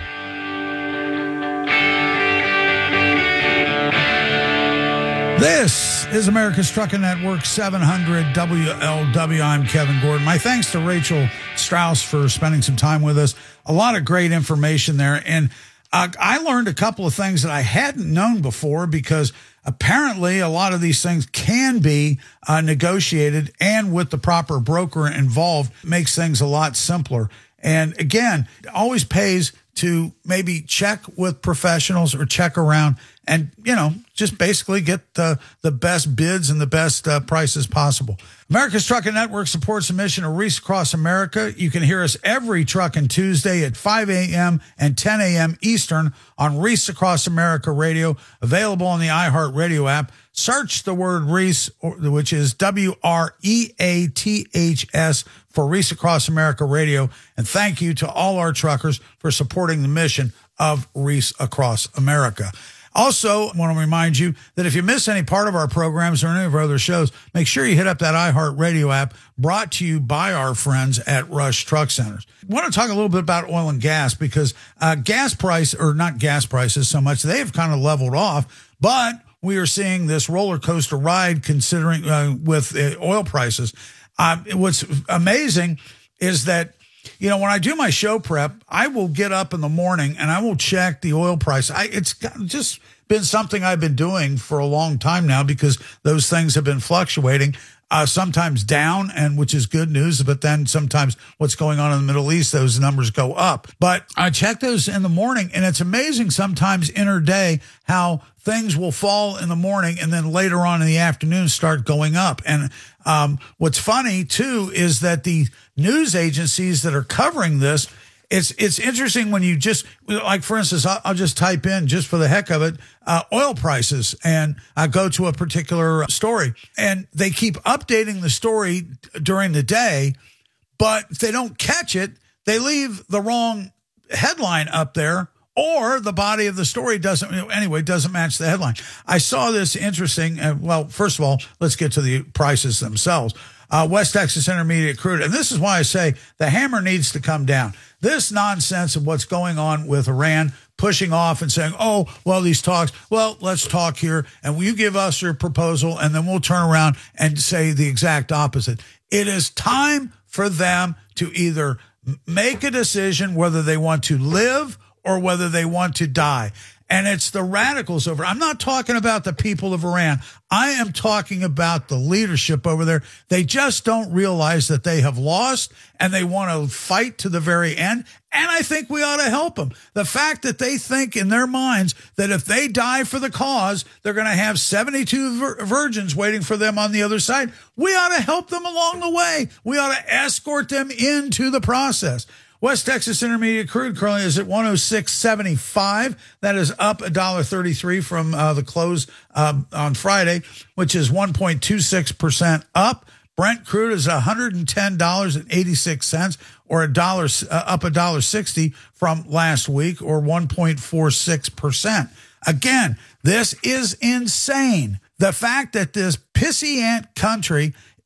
[SPEAKER 1] This is America's Trucking Network, seven hundred W L W. I'm Kevin Gordon. My thanks to Rachel Strauss for spending some time with us. A lot of great information there. And uh, I learned a couple of things that I hadn't known before because apparently a lot of these things can be uh, negotiated, and with the proper broker involved makes things a lot simpler. And again, it always pays to maybe check with professionals or check around and, you know, just basically get the, the best bids and the best uh, prices possible. America's Trucking Network supports the mission of Reese Across America. You can hear us every Trucking Tuesday at five a.m. and ten a.m. Eastern on Reese Across America Radio, available on the iHeartRadio app. Search the word Reese, which is W R E A T H S, for Reese Across America Radio. And thank you to all our truckers for supporting the mission of Reese Across America. Also, I want to remind you that if you miss any part of our programs or any of our other shows, make sure you hit up that iHeartRadio app, brought to you by our friends at Rush Truck Centers. I want to talk a little bit about oil and gas because uh, gas price, or not gas prices so much, they have kind of leveled off, but we are seeing this roller coaster ride considering uh, with uh, oil prices. Uh, what's amazing is that, you know, when I do my show prep, I will get up in the morning and I will check the oil price. I, it's just been something I've been doing for a long time now because those things have been fluctuating, uh, sometimes down, and which is good news. But then sometimes what's going on in the Middle East, those numbers go up. But I check those in the morning, and it's amazing sometimes interday how things will fall in the morning and then later on in the afternoon start going up. And um, what's funny, too, is that the news agencies that are covering this, it's it's interesting when you just, like, for instance, I'll, I'll just type in, just for the heck of it, uh, oil prices, and I go to a particular story. And they keep updating the story during the day, but if they don't catch it, they leave the wrong headline up there, or the body of the story doesn't, anyway, doesn't match the headline. I saw this interesting. Uh, well, first of all, let's get to the prices themselves. Uh, West Texas Intermediate crude. And this is why I say the hammer needs to come down. This nonsense of what's going on with Iran, pushing off and saying, oh, well, these talks, well, let's talk here. And will you give us your proposal? And then we'll turn around and say the exact opposite. It is time for them to either make a decision whether they want to live or whether they want to die. And it's the radicals over. I'm not talking about the people of Iran. I am talking about the leadership over there. They just don't realize that they have lost, and they want to fight to the very end. And I think we ought to help them. The fact that they think in their minds that if they die for the cause, they're going to have seventy-two vir- virgins waiting for them on the other side. We ought to help them along the way. We ought to escort them into the process. West Texas Intermediate crude currently is at one oh six seventy-five. That is up one dollar thirty-three from uh, the close um, on Friday, which is one point two six percent up. Brent crude is one hundred ten dollars and eighty-six cents, or a dollar uh, up one dollar sixty from last week, or one point four six percent. Again, this is insane. The fact that this pissy ant country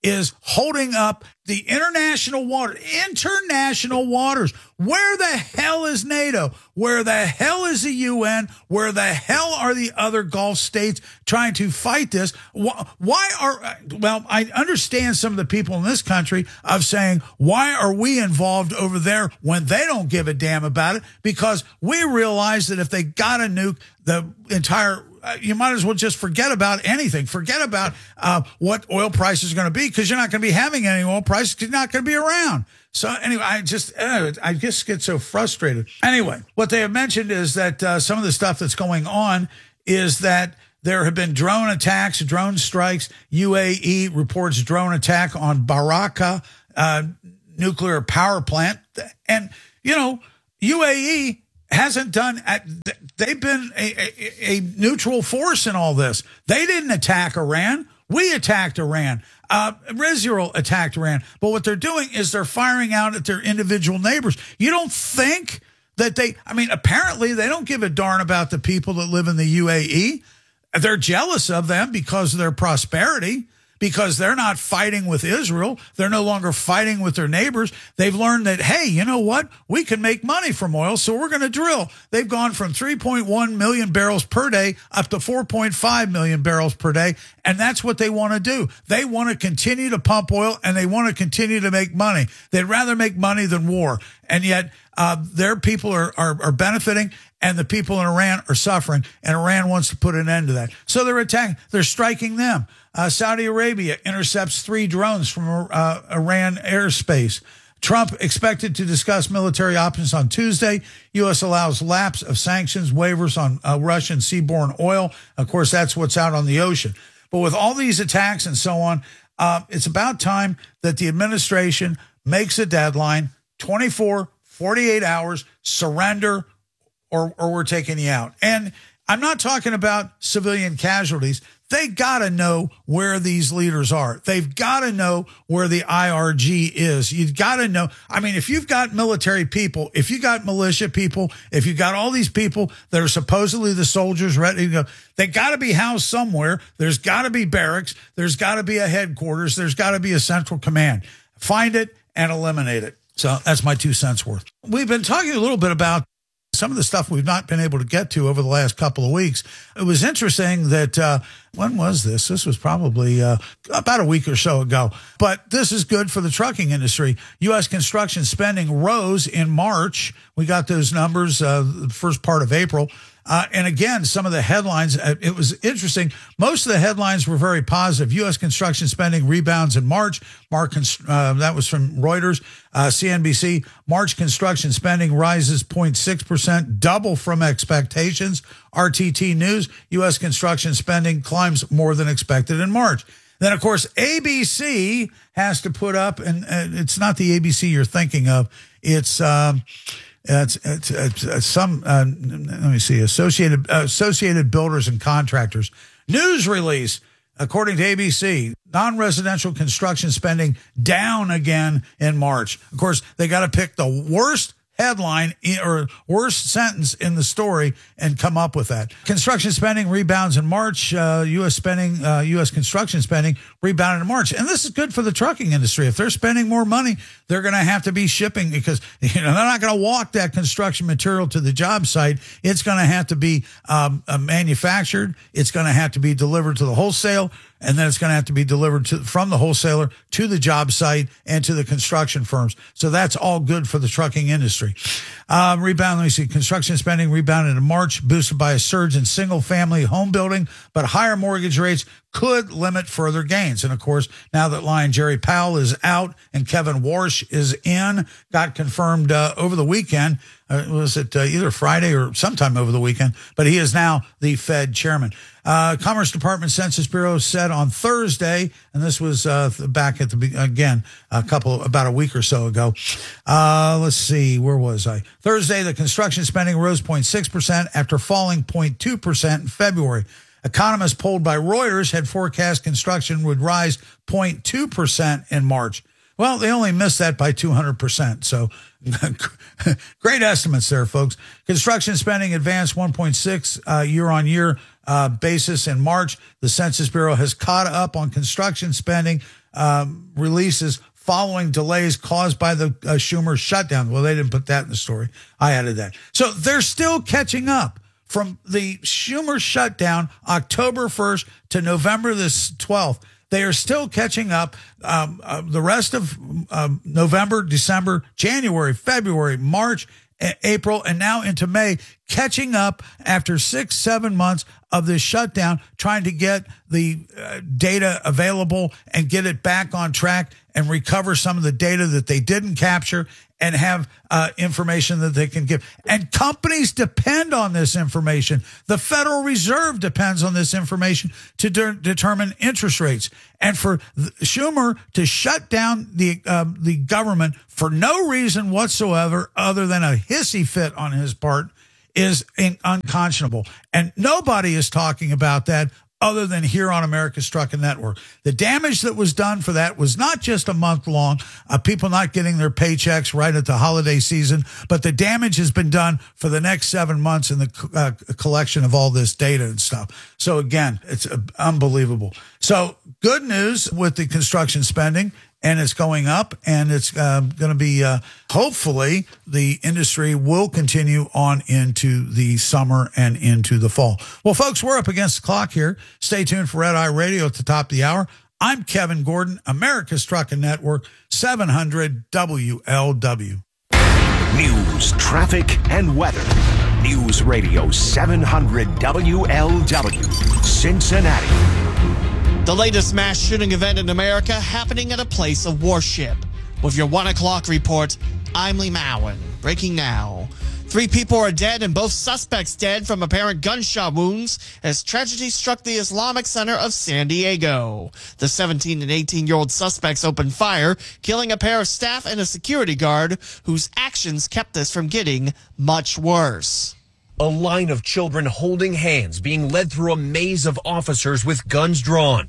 [SPEAKER 1] is holding up the international water, international waters. Where the hell is NATO? Where the hell is the U N? Where the hell are the other Gulf states trying to fight this? Why are, well, I understand some of the people in this country of saying, why are we involved over there when they don't give a damn about it? Because we realize that if they got a nuke, the entire Uh, you might as well just forget about anything. Forget about uh, what oil prices are going to be, because you're not going to be having any oil prices. You're not going to be around. So anyway, I just uh, I just get so frustrated. Anyway, what they have mentioned is that uh, some of the stuff that's going on is that there have been drone attacks, drone strikes. U A E reports drone attack on Baraka uh, nuclear power plant. And, you know, U A E hasn't done, they've been a, a, a neutral force in all this. They didn't attack Iran. We attacked Iran. Uh, Israel attacked Iran. But what they're doing is they're firing out at their individual neighbors. You don't think that they, I mean, apparently they don't give a darn about the people that live in the U A E. They're jealous of them because of their prosperity, because they're not fighting with Israel. They're no longer fighting with their neighbors. They've learned that, hey, you know what? We can make money from oil, so we're going to drill. They've gone from three point one million barrels per day up to four point five million barrels per day, and that's what they want to do. They want to continue to pump oil, and they want to continue to make money. They'd rather make money than war, and yet uh, their people are, are, are benefiting, and the people in Iran are suffering, and Iran wants to put an end to that. So they're attacking. They're striking them. Uh, Saudi Arabia intercepts three drones from uh, Iran airspace. Trump expected to discuss military options on Tuesday. U S allows lapse of sanctions waivers on uh, Russian seaborne oil. Of course, that's what's out on the ocean. But with all these attacks and so on, uh, it's about time that the administration makes a deadline, twenty-four, forty-eight hours, surrender, or, or we're taking you out. And I'm not talking about civilian casualties. They got to know where these leaders are. They've got to know where the I R G is. You've got to know. I mean, if you've got military people, if you got militia people, if you got all these people that are supposedly the soldiers ready to go, they got to be housed somewhere. There's got to be barracks. There's got to be a headquarters. There's got to be a central command. Find it and eliminate it. So that's my two cents worth. We've been talking a little bit about some of the stuff we've not been able to get to over the last couple of weeks. It was interesting that, uh, when was this? This was probably uh, about a week or so ago. But this is good for the trucking industry. U S construction spending rose in March. We got those numbers uh, the first part of April. Uh, and again, some of the headlines, uh, it was interesting. Most of the headlines were very positive. U S construction spending rebounds in March. Mark, uh, that was from Reuters, uh, C N B C. March construction spending rises zero point six percent, double from expectations. R T T News, U S construction spending climbs more than expected in March. Then, of course, A B C has to put up, and, and it's not the A B C you're thinking of. It's... Um, It's, it's, it's some, uh, let me see, Associated, uh, Associated Builders and Contractors. News release, according to A B C, non-residential construction spending down again in March. Of course, they got to pick the worst headline or worst sentence in the story and come up with that. Construction spending rebounds in March. Uh, U S spending, uh, U S construction spending rebounded in March. And this is good for the trucking industry. If they're spending more money, they're going to have to be shipping, because, you know, they're not going to walk that construction material to the job site. It's going to have to be um, uh, manufactured. It's going to have to be delivered to the wholesale. And then it's going to have to be delivered to, from the wholesaler to the job site and to the construction firms. So that's all good for the trucking industry. Um, rebound, let me see, construction spending rebounded in March, boosted by a surge in single-family home building, but higher mortgage rates could limit further gains. And, of course, now that Lion Jerry Powell is out and Kevin Warsh is in, got confirmed uh, over the weekend. Uh, was it uh, either Friday or sometime over the weekend? But he is now the Fed chairman. Uh, Commerce Department Census Bureau said on Thursday, and this was uh, back at the, again, a couple, about a week or so ago. Uh, let's see, where was I? Thursday, the construction spending rose zero point six percent after falling zero point two percent in February. Economists polled by Reuters had forecast construction would rise zero point two percent in March. Well, they only missed that by two hundred percent. So great estimates there, folks. Construction spending advanced one point six uh, year on year uh, basis in March. The Census Bureau has caught up on construction spending um, releases following delays caused by the uh, Schumer shutdown. Well, they didn't put that in the story. I added that. So they're still catching up from the Schumer shutdown, October first to November the twelfth. They are still catching up. Um, uh, the rest of um, November, December, January, February, March, a- April, and now into May, catching up after six, seven months of this shutdown, trying to get the uh, data available and get it back on track and recover some of the data that they didn't capture and have uh, information that they can give. And companies depend on this information. The Federal Reserve depends on this information to de- determine interest rates. And for Schumer to shut down the uh, the government for no reason whatsoever other than a hissy fit on his part is in- unconscionable. And nobody is talking about that other than here on America's Trucking Network. The damage that was done for that was not just a month long, uh, people not getting their paychecks right at the holiday season, but the damage has been done for the next seven months in the uh, collection of all this data and stuff. So again, it's uh, unbelievable. So good news with the construction spending, and it's going up, and it's uh, going to be, uh, hopefully, the industry will continue on into the summer and into the fall. Well, folks, we're up against the clock here. Stay tuned for Red Eye Radio at the top of the hour. I'm Kevin Gordon, America's Trucking Network, seven hundred W L W.
[SPEAKER 13] News, traffic, and weather. News Radio seven hundred W L W, Cincinnati.
[SPEAKER 14] The latest mass shooting event in America happening at a place of worship. With your one o'clock report, I'm Lee Mowen. Breaking now. Three people are dead and both suspects dead from apparent gunshot wounds as tragedy struck the Islamic Center of San Diego. The seventeen and eighteen-year-old suspects opened fire, killing a pair of staff and a security guard whose actions kept this from getting much worse.
[SPEAKER 2] A line of children holding hands being led through a maze of officers with guns drawn.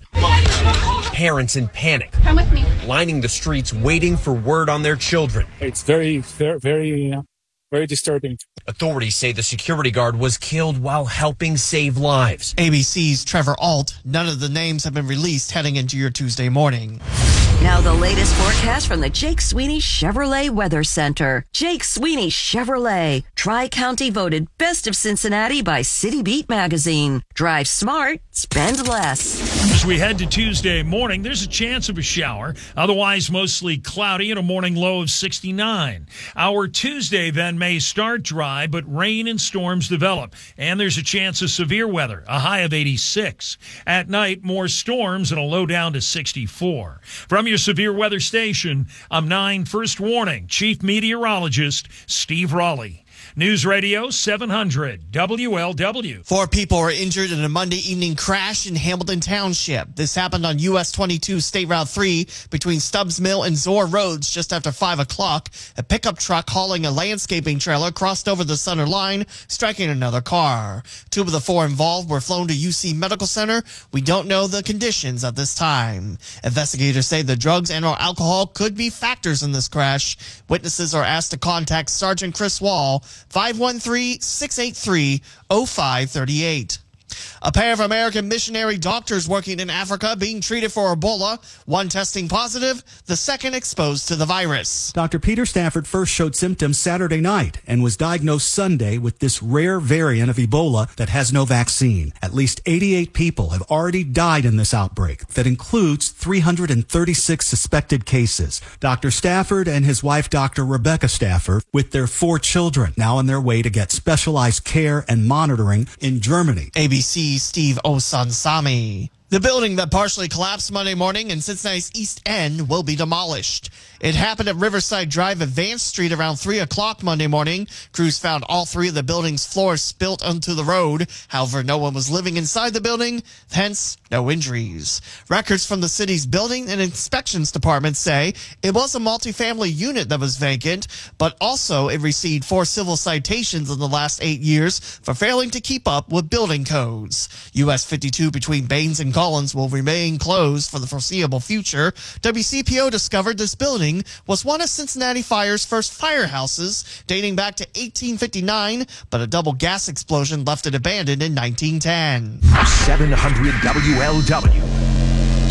[SPEAKER 2] Parents in panic.
[SPEAKER 6] Come with me.
[SPEAKER 2] Lining the streets waiting for word on their children.
[SPEAKER 6] It's very, very, very, uh, very disturbing.
[SPEAKER 2] Authorities say the security guard was killed while helping save lives.
[SPEAKER 14] A B C's Trevor Alt. None of the names have been released heading into your Tuesday morning.
[SPEAKER 7] Now the latest forecast from the Jake Sweeney Chevrolet Weather Center. Jake Sweeney Chevrolet. Tri-County voted Best of Cincinnati by City Beat magazine. Drive smart, spend less.
[SPEAKER 16] As we head to Tuesday morning, there's a chance of a shower. Otherwise, mostly cloudy and a morning low of sixty-nine. Our Tuesday then may start dry, but rain and storms develop. And there's a chance of severe weather, a high of eighty-six. At night, more storms and a low down to sixty-four. From your severe weather station, I'm nine First Warning Chief Meteorologist Steve Raleigh. News Radio seven hundred W L W.
[SPEAKER 14] Four people were injured in a Monday evening crash in Hamilton Township. This happened on U S twenty-two State Route three between Stubbs Mill and Zor Roads just after five o'clock. A pickup truck hauling a landscaping trailer crossed over the center line, striking another car. Two of the four involved were flown to U C Medical Center. We don't know the conditions at this time. Investigators say the drugs and or alcohol could be factors in this crash. Witnesses are asked to contact Sergeant Chris Wall, five one three, six eight three, oh five three eight. A pair of American missionary doctors working in Africa being treated for Ebola, one testing positive, the second exposed to the virus.
[SPEAKER 8] Doctor Peter Stafford first showed symptoms Saturday night and was diagnosed Sunday with this rare variant of Ebola that has no vaccine. At least eighty-eight people have already died in this outbreak. That includes three hundred thirty-six suspected cases. Doctor Stafford and his wife, Doctor Rebecca Stafford, with their four children, now on their way to get specialized care and monitoring in Germany.
[SPEAKER 14] A B C Steve Osansami. The building that partially collapsed Monday morning in Cincinnati's East End will be demolished. It happened at Riverside Drive at Vance Street around three o'clock Monday morning. Crews found all three of the building's floors spilt onto the road. However, no one was living inside the building, hence no injuries. Records from the city's building and inspections department say it was a multifamily unit that was vacant, but also it received four civil citations in the last eight years for failing to keep up with building codes. U S fifty-two between Baines and Collins will remain closed for the foreseeable future. W C P O discovered this building was one of Cincinnati Fire's first firehouses, dating back to eighteen fifty-nine, but a double gas explosion left it abandoned in nineteen ten.
[SPEAKER 13] seven hundred W L W,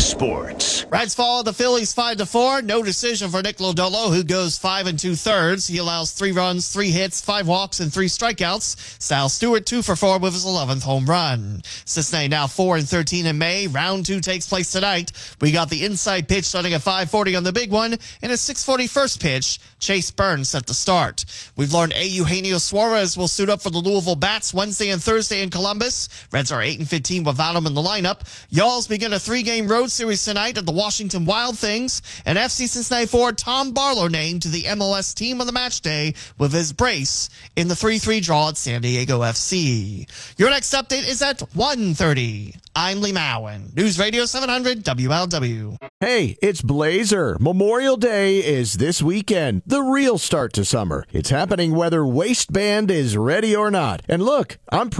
[SPEAKER 13] Sports.
[SPEAKER 14] Reds fall the Phillies five to four. No decision for Nick Lodolo, who goes five and two thirds. He allows three runs, three hits, five walks, and three strikeouts. Sal Stewart two for four with his eleventh home run. Cincinnati now four and thirteen in May. Round two takes place tonight. We got the inside pitch starting at five forty on the big one, and a six forty first pitch. Chase Burns set to start. We've learned A. Eugenio Suarez will suit up for the Louisville Bats Wednesday and Thursday in Columbus. Reds are eight and fifteen without him in the lineup. Y'alls begin a three-game road series tonight at the Washington Wild Things. And F C Cincinnati forward Tom Barlow named to the M L S team on the match day with his brace in the three three draw at San Diego F C. Your next update is at one thirty. I'm Lee Mowen. News Radio seven hundred W L W.
[SPEAKER 3] Hey, it's Blazer. Memorial Day is this weekend, the real start to summer. It's happening whether waistband is ready or not. And look, I'm